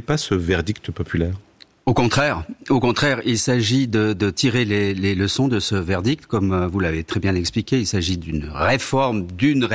pas ce verdict populaire ? Au contraire, il s'agit de tirer les leçons de ce verdict, comme vous l'avez très bien expliqué. Il s'agit d'une réforme,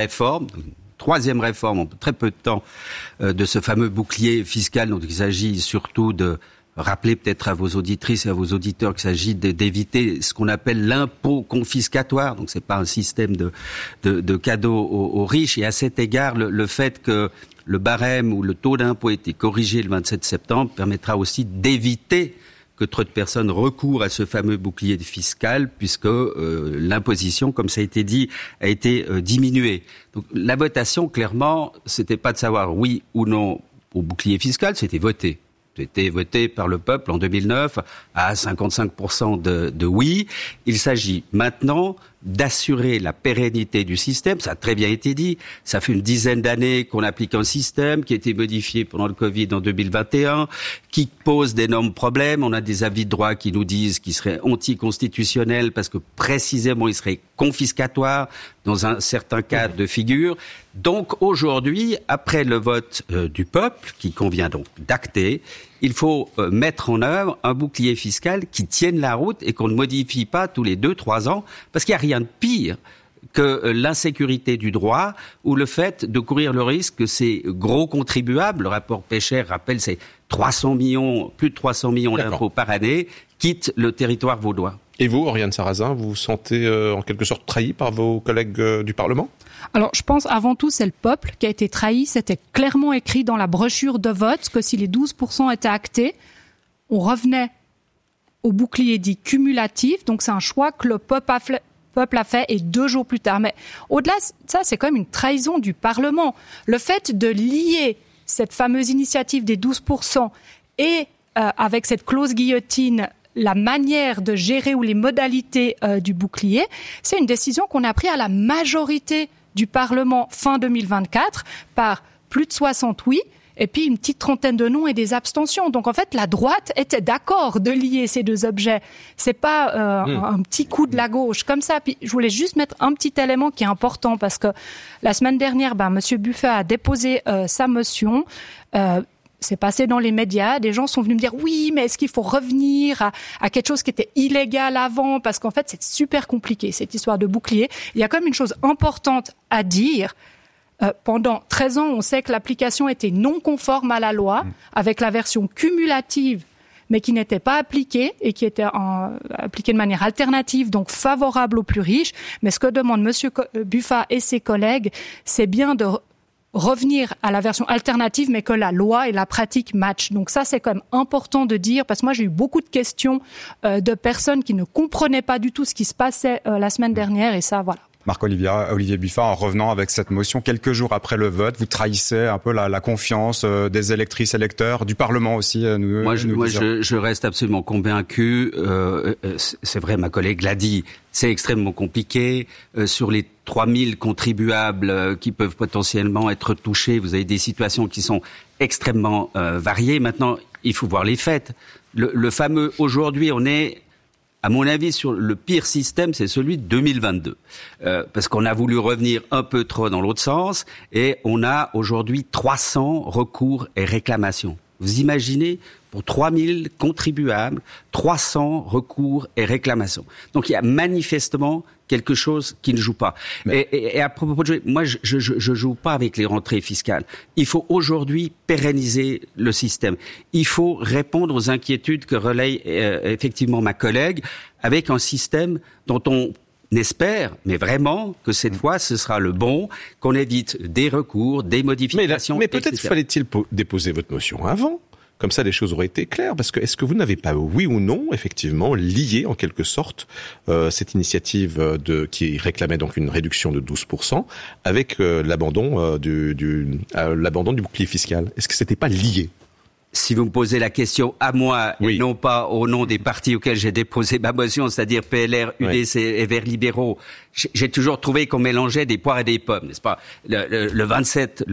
troisième réforme en très peu de temps de ce fameux bouclier fiscal. Donc il s'agit surtout de rappeler peut-être à vos auditrices et à vos auditeurs qu'il s'agit d'éviter ce qu'on appelle l'impôt confiscatoire. Donc c'est pas un système de cadeaux aux riches. Et à cet égard, le fait que le barème ou le taux d'impôt ait été corrigé le 27 septembre permettra aussi d'éviter que trop de personnes recourent à ce fameux bouclier fiscal, puisque l'imposition, comme ça a été dit, a été diminuée. Donc la votation, clairement, c'était pas de savoir oui ou non au bouclier fiscal, c'était voter. C'était voté par le peuple en 2009 à 55% de oui. Il s'agit maintenant d'assurer la pérennité du système. Ça a très bien été dit. Ça fait une dizaine d'années qu'on applique un système qui a été modifié pendant le Covid en 2021, qui pose d'énormes problèmes. On a des avis de droit qui nous disent qu'il serait anticonstitutionnel parce que précisément il serait confiscatoire dans un certain cas de figure. Donc aujourd'hui, après le vote du peuple, qui convient donc d'acter, il faut mettre en œuvre un bouclier fiscal qui tienne la route et qu'on ne modifie pas tous les 2-3 ans, parce qu'il n'y a rien de pire que l'insécurité du droit ou le fait de courir le risque que ces gros contribuables, le rapport Pécher rappelle, c'est plus de 300 millions d'impôts par année, quittent le territoire vaudois. Et vous, Oriane Sarrazin, vous vous sentez en quelque sorte trahi par vos collègues du Parlement ? Alors, je pense avant tout, c'est le peuple qui a été trahi. C'était clairement écrit dans la brochure de vote que si les 12% étaient actés, on revenait au bouclier dit cumulatif. Donc, c'est un choix que le peuple a fait et 2 jours plus tard. Mais au-delà de ça, c'est quand même une trahison du Parlement. Le fait de lier cette fameuse initiative des 12% et avec cette clause guillotine, la manière de gérer ou les modalités du bouclier, c'est une décision qu'on a prise à la majorité du Parlement fin 2024 par plus de 60 oui et puis une petite trentaine de non et des abstentions. Donc en fait, la droite était d'accord de lier ces deux objets. C'est pas un petit coup de la gauche comme ça. Puis je voulais juste mettre un petit élément qui est important parce que la semaine dernière, Monsieur Buffet a déposé sa motion. C'est passé dans les médias, des gens sont venus me dire oui, mais est-ce qu'il faut revenir à quelque chose qui était illégal avant, parce qu'en fait c'est super compliqué cette histoire de bouclier. Il y a quand même une chose importante à dire. Pendant 13 ans, on sait que l'application était non conforme à la loi, avec la version cumulative, mais qui n'était pas appliquée et qui était appliquée de manière alternative, donc favorable aux plus riches. Mais ce que demande Monsieur Buffat et ses collègues, c'est bien de revenir à la version alternative, mais que la loi et la pratique matchent. Donc ça, c'est quand même important de dire, parce que moi, j'ai eu beaucoup de questions de personnes qui ne comprenaient pas du tout ce qui se passait la semaine dernière, et ça, voilà. Marc-Olivier Buffat, en revenant avec cette motion, quelques jours après le vote, vous trahissez un peu la confiance des électrices, électeurs, du Parlement aussi. Je reste absolument convaincu. C'est vrai, ma collègue l'a dit, c'est extrêmement compliqué. Sur les 3000 contribuables qui peuvent potentiellement être touchés, vous avez des situations qui sont extrêmement variées. Maintenant, il faut voir les faits. Le fameux, aujourd'hui, on est... À mon avis, sur le pire système, c'est celui de 2022. Parce qu'on a voulu revenir un peu trop dans l'autre sens et on a aujourd'hui 300 recours et réclamations. Vous imaginez, pour 3000 contribuables, 300 recours et réclamations. Donc il y a manifestement quelque chose qui ne joue pas. Et à propos de jouer, moi je joue pas avec les rentrées fiscales. Il faut aujourd'hui pérenniser le système. Il faut répondre aux inquiétudes que relaye effectivement ma collègue avec un système dont on espère, mais vraiment, que cette fois, ce sera le bon, qu'on évite des recours, des modifications. Mais peut-être fallait-il déposer votre motion avant. Comme ça, les choses auraient été claires. Parce que est-ce que vous n'avez pas, oui ou non, effectivement, lié en quelque sorte cette initiative qui réclamait donc une réduction de 12% avec l'abandon du bouclier fiscal? Est-ce que c'était pas lié? Si vous me posez la question à moi, oui, et non pas au nom des partis auxquels j'ai déposé ma motion, c'est-à-dire PLR, UDC et Verts libéraux, j'ai toujours trouvé qu'on mélangeait des poires et des pommes, n'est-ce pas? Le 27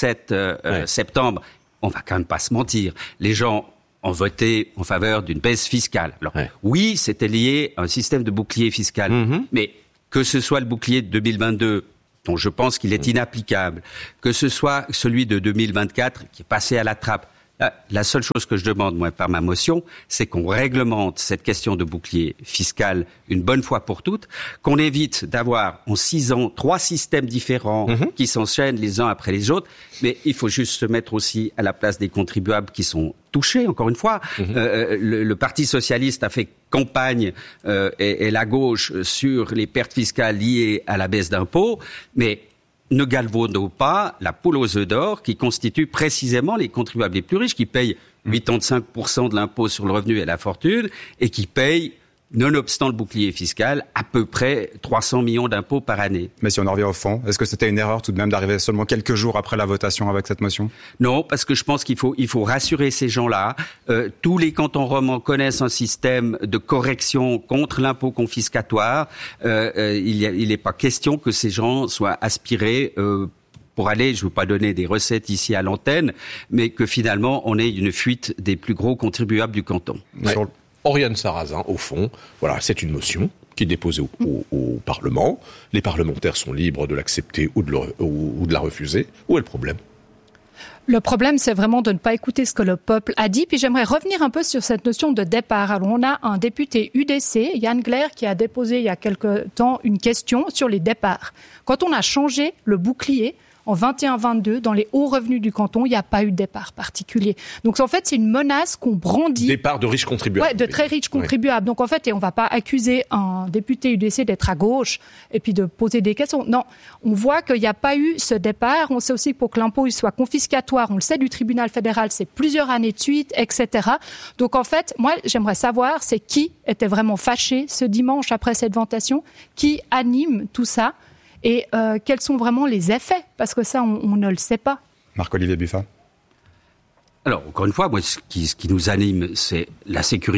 septembre, on va quand même pas se mentir, les gens ont voté en faveur d'une baisse fiscale. Alors oui, c'était lié à un système de bouclier fiscal, mais que ce soit le bouclier de 2022, dont je pense qu'il est inapplicable, que ce soit celui de 2024 qui est passé à la trappe, La seule chose que je demande, moi, par ma motion, c'est qu'on réglemente cette question de bouclier fiscal une bonne fois pour toutes, qu'on évite d'avoir en 6 ans 3 systèmes différents qui s'enchaînent les uns après les autres, mais il faut juste se mettre aussi à la place des contribuables qui sont touchés, encore une fois. Le Parti socialiste a fait campagne et la gauche sur les pertes fiscales liées à la baisse d'impôts, mais ne galvaudons pas la poule aux œufs d'or qui constitue précisément les contribuables les plus riches qui payent 85% de l'impôt sur le revenu et la fortune et qui payent, nonobstant le bouclier fiscal, à peu près 300 millions d'impôts par année. Mais si on en revient au fond, est-ce que c'était une erreur tout de même d'arriver seulement quelques jours après la votation avec cette motion ? Non, parce que je pense qu'il faut rassurer ces gens-là. Tous les cantons romans connaissent un système de correction contre l'impôt confiscatoire. Il n'est pas question que ces gens soient aspirés pour aller, je ne veux pas donner des recettes ici à l'antenne, mais que finalement on ait une fuite des plus gros contribuables du canton. Ouais. Oriane Sarrazin, au fond, voilà, c'est une motion qui est déposée au Parlement. Les parlementaires sont libres de l'accepter ou de la refuser. Où est le problème ? Le problème, c'est vraiment de ne pas écouter ce que le peuple a dit. Puis j'aimerais revenir un peu sur cette notion de départ. Alors, on a un député UDC, Yann Glair, qui a déposé il y a quelque temps une question sur les départs. Quand on a changé le bouclier, en 21-22, dans les hauts revenus du canton, il n'y a pas eu de départ particulier. Donc, en fait, c'est une menace qu'on brandit. Départ de riches contribuables. Ouais, de très riches contribuables. Oui. Donc, en fait, on ne va pas accuser un député UDC d'être à gauche et puis de poser des questions. Non, on voit qu'il n'y a pas eu ce départ. On sait aussi que pour que l'impôt il soit confiscatoire, on le sait du tribunal fédéral, c'est plusieurs années de suite, etc. Donc, en fait, moi, j'aimerais savoir, c'est qui était vraiment fâché ce dimanche après cette ventation, qui anime tout ça. Et quels sont vraiment les effets ? Parce que ça, on ne le sait pas. Marc-Olivier Buffat. Alors, encore une fois, moi, ce qui nous anime, c'est la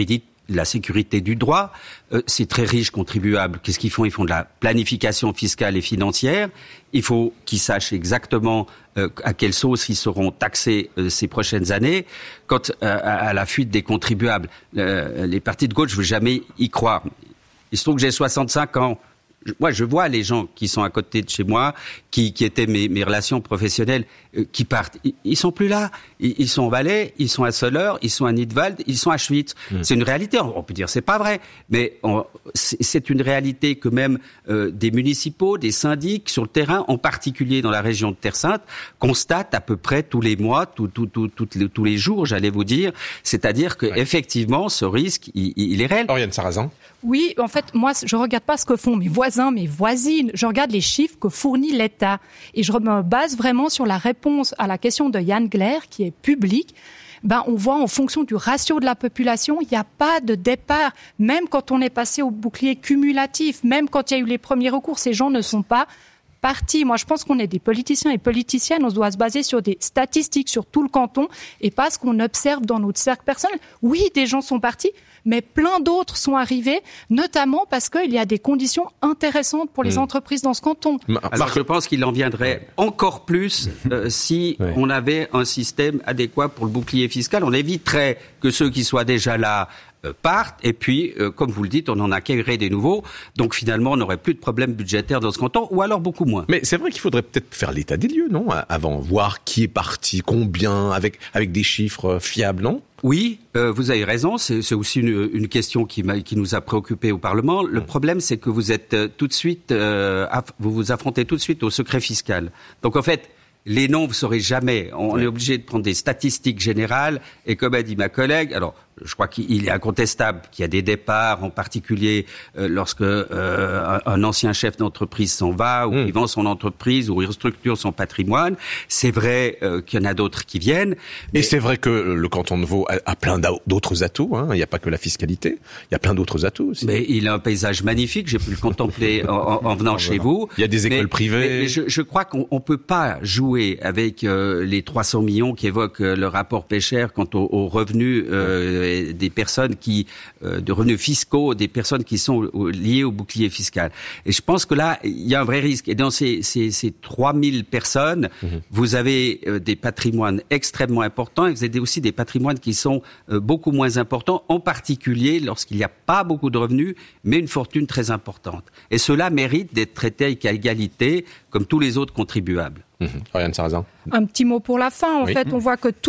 sécurité du droit. Ces très riches contribuables, qu'est-ce qu'ils font ? Ils font de la planification fiscale et financière. Il faut qu'ils sachent exactement à quelle sauce ils seront taxés ces prochaines années. Quant à la fuite des contribuables, les partis de gauche, je ne veux jamais y croire. Il se trouve que j'ai 65 ans. Moi, je vois les gens qui sont à côté de chez moi, qui étaient mes relations professionnelles, qui partent. Ils sont plus là. Ils sont au Valais, ils sont à Soleure, ils sont à Nidwald, ils sont à Schwytz. C'est une réalité. On peut dire c'est pas vrai, mais c'est une réalité que même des municipaux, des syndics sur le terrain, en particulier dans la région de Terre-Sainte, constatent à peu près tous les mois, tous les jours, j'allais vous dire. C'est-à-dire que effectivement, ce risque, il est réel. Oriane Sarrazin. Oui, en fait, moi, je regarde pas ce que font mes voisins, mes voisines. Je regarde les chiffres que fournit l'État. Et je me base vraiment sur la réponse à la question de Yann Glair, qui est publique. On voit en fonction du ratio de la population, il n'y a pas de départ. Même quand on est passé au bouclier cumulatif, même quand il y a eu les premiers recours, ces gens ne sont pas partis. Moi, je pense qu'on est des politiciens et politiciennes. On doit se baser sur des statistiques sur tout le canton et pas ce qu'on observe dans notre cercle personnel. Oui, des gens sont partis, mais plein d'autres sont arrivés, notamment parce qu'il y a des conditions intéressantes pour les entreprises dans ce canton. Alors, je pense qu'il en viendrait encore plus si on avait un système adéquat pour le bouclier fiscal. On éviterait que ceux qui soient déjà là partent, et puis, comme vous le dites, on en accueillerait des nouveaux. Donc, finalement, on n'aurait plus de problèmes budgétaires dans ce canton, ou alors beaucoup moins. Mais c'est vrai qu'il faudrait peut-être faire l'état des lieux, non ? Avant, voir qui est parti, combien, avec des chiffres fiables, non ? Oui, vous avez raison. C'est aussi une question qui nous a préoccupés au Parlement. Le problème, c'est que vous êtes tout de suite, vous vous affrontez tout de suite au secret fiscal. Donc, en fait, les noms, vous saurez jamais. On est obligé de prendre des statistiques générales. Et comme a dit ma collègue, alors, je crois qu'il est incontestable qu'il y a des départs, en particulier lorsque un ancien chef d'entreprise s'en va, ou il vend son entreprise, ou il restructure son patrimoine. C'est vrai qu'il y en a d'autres qui viennent. Et c'est vrai que le canton de Vaud a plein d'autres atouts. Hein. Il n'y a pas que la fiscalité. Il y a plein d'autres atouts aussi. Mais il a un paysage magnifique. J'ai pu le contempler en venant chez vous. Il y a des écoles privées. Mais je crois qu'on peut pas jouer avec les 300 millions qu'évoque le rapport Pécher quant aux revenus des personnes de revenus fiscaux, des personnes qui sont liées au bouclier fiscal. Et je pense que là, il y a un vrai risque. Et dans ces 3000 personnes, vous avez des patrimoines extrêmement importants et vous avez aussi des patrimoines qui sont beaucoup moins importants, en particulier lorsqu'il n'y a pas beaucoup de revenus, mais une fortune très importante. Et cela mérite d'être traité à égalité, comme tous les autres contribuables. Oriane Sarrazin. Un petit mot pour la fin. En fait, on voit que toute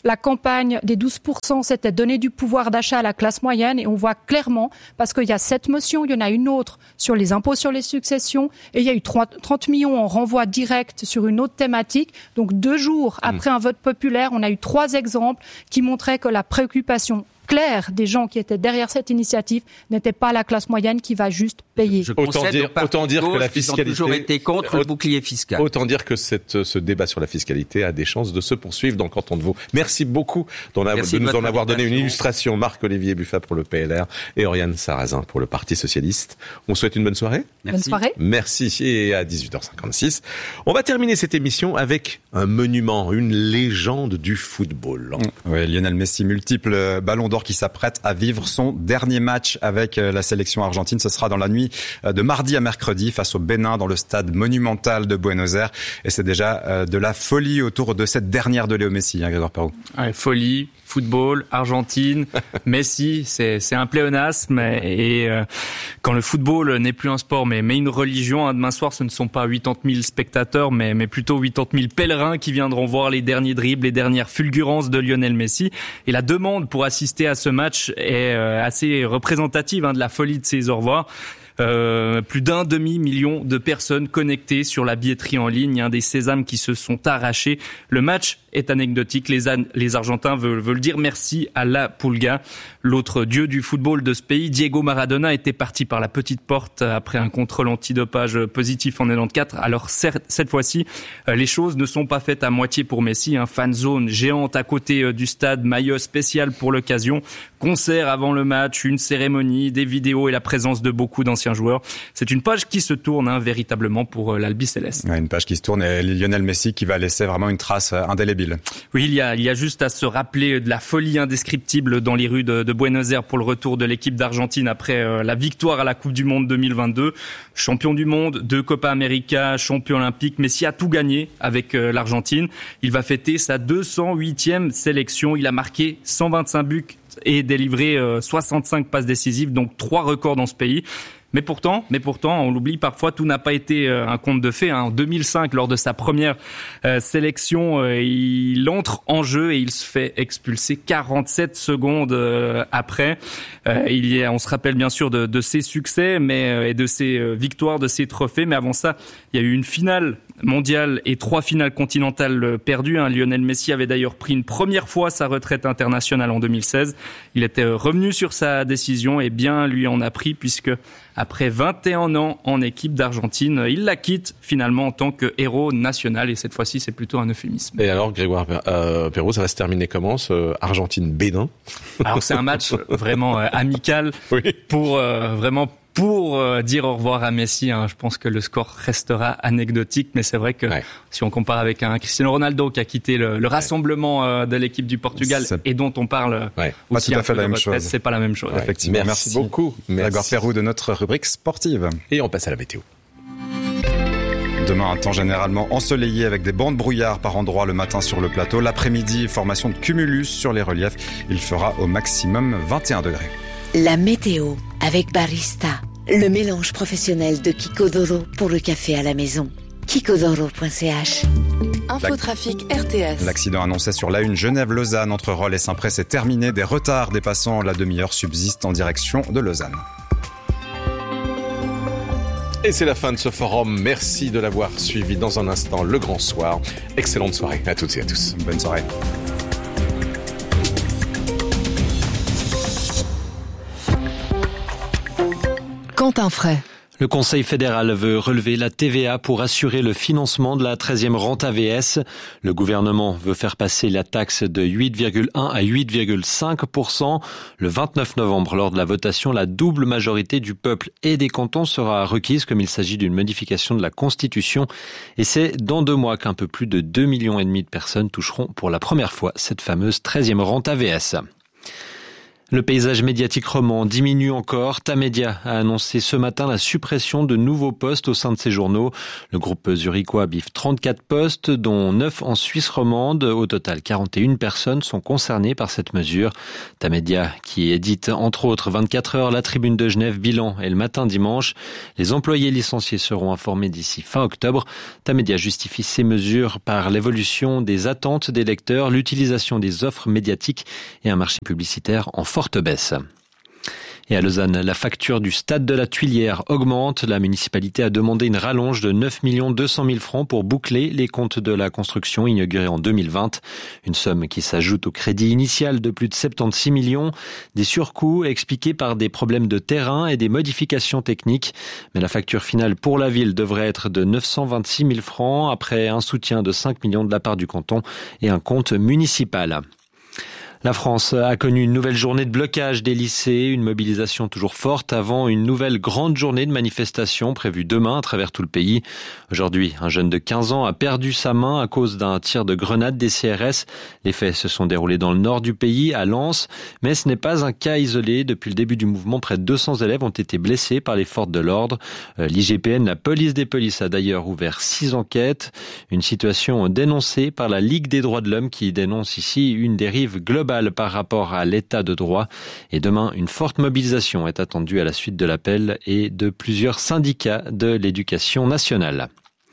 la campagne des 12%, c'était donner du pouvoir d'achat à la classe moyenne. Et on voit clairement, parce qu'il y a cette motion, il y en a une autre sur les impôts sur les successions, et il y a eu 30 millions en renvoi direct sur une autre thématique. Donc 2 jours après un vote populaire, on a eu 3 exemples qui montraient que la préoccupation clair des gens qui étaient derrière cette initiative n'était pas la classe moyenne qui va juste payer. Autant dire que la fiscalité ont toujours été contre le bouclier fiscal. Autant dire que ce débat sur la fiscalité a des chances de se poursuivre dans le canton de Vaud. Merci beaucoup de nous en avoir donné une illustration. Marc-Olivier Buffat pour le PLR et Oriane Sarrazin pour le Parti socialiste. On souhaite une bonne soirée. Bonne soirée. Merci. Et à 18h56, on va terminer cette émission avec un monument, une légende du football. Oui, Lionel Messi, multiple ballon d'or qui s'apprête à vivre son dernier match avec la sélection argentine. Ce sera dans la nuit de mardi à mercredi face au Bénin dans le stade monumental de Buenos Aires. Et c'est déjà de la folie autour de cette dernière de Léo Messi, Grégoire Perrault. Ouais, folie, football, Argentine, Messi, c'est un pléonasme. Et quand le football n'est plus un sport mais une religion, demain soir ce ne sont pas 80 000 spectateurs mais plutôt 80 000 pèlerins qui viendront voir les derniers dribbles, les dernières fulgurances de Lionel Messi. Et la demande pour assister à ce match est assez représentative de la folie de ses au revoir. Plus d'1 demi-million de personnes connectées sur la billetterie en ligne, des sésames qui se sont arrachés. Le match est anecdotique. Les Argentins veulent dire merci à la Pulga. L'autre dieu du football de ce pays, Diego Maradona, était parti par la petite porte après un contrôle antidopage positif en 94. Alors cette fois-ci, les choses ne sont pas faites à moitié pour Messi. Fan zone géante à côté du stade, maillot spécial pour l'occasion, concert avant le match, une cérémonie, des vidéos et la présence de beaucoup d'anciens joueurs. C'est une page qui se tourne véritablement pour l'Albiceleste. Une page qui se tourne et Lionel Messi qui va laisser vraiment une trace indélébile. Oui, il y a juste à se rappeler de la folie indescriptible dans les rues de Buenos Aires pour le retour de l'équipe d'Argentine après la victoire à la Coupe du Monde 2022. Champion du monde, 2 Copa América, champion olympique, Messi a tout gagné avec l'Argentine. Il va fêter sa 208e sélection. Il a marqué 125 buts et délivré 65 passes décisives, donc 3 records dans ce pays. Mais pourtant, on l'oublie parfois, tout n'a pas été un conte de fées. En 2005, lors de sa première sélection, il entre en jeu et il se fait expulser 47 secondes après. On se rappelle bien sûr de ses succès, et de ses victoires, de ses trophées. Mais avant ça, il y a eu une finale mondiale et 3 finales continentales perdues. Lionel Messi avait d'ailleurs pris une première fois sa retraite internationale en 2016. Il était revenu sur sa décision et bien lui en a pris puisque après 21 ans en équipe d'Argentine, il la quitte finalement en tant que héros national et cette fois-ci c'est plutôt un euphémisme. Et alors Grégoire Perrault, ça va se terminer comment ce Argentine-Bénin ? Alors c'est un match vraiment amical pour dire au revoir à Messi. Je pense que le score restera anecdotique, mais c'est vrai que si on compare avec un Cristiano Ronaldo qui a quitté le rassemblement de l'équipe du Portugal et dont on parle aussi pas tout à fait la même chose. C'est pas la même chose. Effectivement. Merci beaucoup, Grégoire Perrault, de notre rubrique sportive. Et on passe à la météo. Demain, un temps généralement ensoleillé avec des bancs de brouillard par endroits le matin sur le plateau. L'après-midi, formation de cumulus sur les reliefs. Il fera au maximum 21 degrés. La météo avec Barista, le mélange professionnel de Kiko-Doro pour le café à la maison. Kiko-Doro.ch. Infotrafic RTS. L'accident annoncé sur l'A1 Genève-Lausanne entre Rolle et Saint-Prest est terminé. Des retards dépassant la demi-heure subsistent en direction de Lausanne. Et c'est la fin de ce forum. Merci de l'avoir suivi. Dans un instant, le grand soir. Excellente soirée à toutes et à tous. Bonne soirée. Quentin Fray. Le Conseil fédéral veut relever la TVA pour assurer le financement de la 13e rente AVS. Le gouvernement veut faire passer la taxe de 8,1 à 8,5%. Le 29 novembre, lors de la votation, la double majorité du peuple et des cantons sera requise comme il s'agit d'une modification de la Constitution. Et c'est dans 2 mois qu'un peu plus de 2,5 millions de personnes toucheront pour la première fois cette fameuse 13e rente AVS. Le paysage médiatique roman diminue encore. Tamedia a annoncé ce matin la suppression de nouveaux postes au sein de ses journaux. Le groupe zurichois biffe 34 postes, dont 9 en Suisse romande. Au total, 41 personnes sont concernées par cette mesure. Tamedia, qui édite entre autres 24 heures, La Tribune de Genève, Bilan et Le Matin dimanche. Les employés licenciés seront informés d'ici fin octobre. Tamedia justifie ces mesures par l'évolution des attentes des lecteurs, l'utilisation des offres médiatiques et un marché publicitaire en forte baisse. Et à Lausanne, la facture du stade de la Tuilière augmente. La municipalité a demandé une rallonge de 9 200 000 francs pour boucler les comptes de la construction inaugurée en 2020. Une somme qui s'ajoute au crédit initial de plus de 76 millions. Des surcoûts expliqués par des problèmes de terrain et des modifications techniques. Mais la facture finale pour la ville devrait être de 926 000 francs après un soutien de 5 millions de la part du canton et un compte municipal. La France a connu une nouvelle journée de blocage des lycées, une mobilisation toujours forte avant une nouvelle grande journée de manifestation prévue demain à travers tout le pays. Aujourd'hui, un jeune de 15 ans a perdu sa main à cause d'un tir de grenade des CRS. Les faits se sont déroulés dans le nord du pays, à Lens, mais ce n'est pas un cas isolé. Depuis le début du mouvement, près de 200 élèves ont été blessés par les forces de l'ordre. L'IGPN, la police des polices, a d'ailleurs ouvert 6 enquêtes. Une situation dénoncée par la Ligue des droits de l'homme qui dénonce ici une dérive globale par rapport à l'état de droit. Et demain, une forte mobilisation est attendue à la suite de l'appel et de plusieurs syndicats de l'éducation nationale.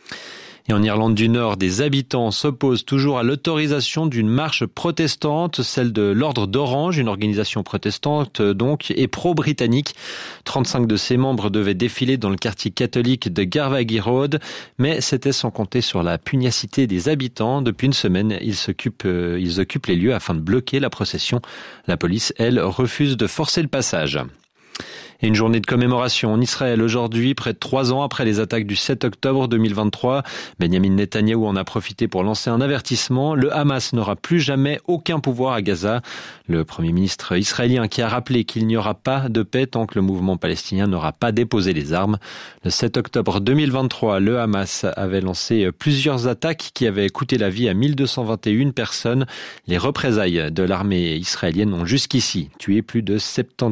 Et en Irlande du Nord, des habitants s'opposent toujours à l'autorisation d'une marche protestante, celle de l'Ordre d'Orange, une organisation protestante donc et pro-britannique. 35 de ses membres devaient défiler dans le quartier catholique de Garvaghy Road, mais c'était sans compter sur la pugnacité des habitants. Depuis une semaine, ils occupent les lieux afin de bloquer la procession. La police, elle, refuse de forcer le passage. Et une journée de commémoration en Israël aujourd'hui, près de 3 ans après les attaques du 7 octobre 2023. Benjamin Netanyahou en a profité pour lancer un avertissement. Le Hamas n'aura plus jamais aucun pouvoir à Gaza. Le Premier ministre israélien qui a rappelé qu'il n'y aura pas de paix tant que le mouvement palestinien n'aura pas déposé les armes. Le 7 octobre 2023, le Hamas avait lancé plusieurs attaques qui avaient coûté la vie à 1221 personnes. Les représailles de l'armée israélienne ont jusqu'ici tué plus de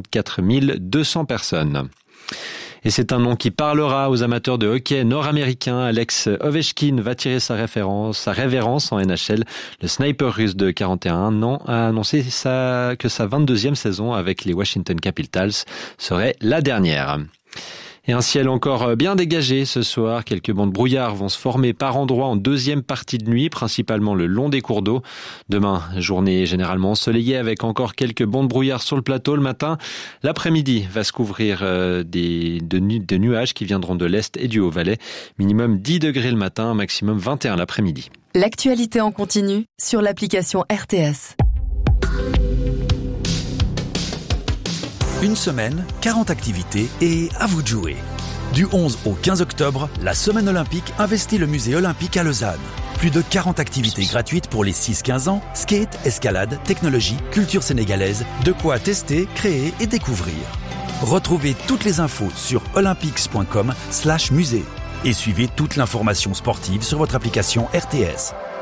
74 200 personnes. Et c'est un nom qui parlera aux amateurs de hockey nord-américain. Alex Ovechkin va tirer sa révérence en NHL. Le sniper russe de 41 ans a annoncé que sa 22e saison avec les Washington Capitals serait la dernière. Et un ciel encore bien dégagé ce soir. Quelques bancs de brouillard vont se former par endroits en deuxième partie de nuit, principalement le long des cours d'eau. Demain, journée généralement ensoleillée avec encore quelques bancs de brouillard sur le plateau le matin. L'après-midi va se couvrir de nuages qui viendront de l'Est et du Haut-Valais. Minimum 10 degrés le matin, maximum 21 l'après-midi. L'actualité en continu sur l'application RTS. Une semaine, 40 activités et à vous de jouer. Du 11 au 15 octobre, la Semaine olympique investit le musée olympique à Lausanne. Plus de 40 activités gratuites pour les 6-15 ans, skate, escalade, technologie, culture sénégalaise, de quoi tester, créer et découvrir. Retrouvez toutes les infos sur olympics.com/musée et suivez toute l'information sportive sur votre application RTS.